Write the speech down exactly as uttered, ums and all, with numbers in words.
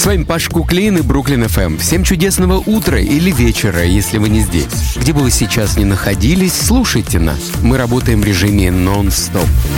вами Паш Куклин и Бруклин эф эм. Всем чудесного утра или вечера, если вы не здесь. Где бы вы сейчас ни находились, слушайте нас. Мы работаем в режиме нон-стоп.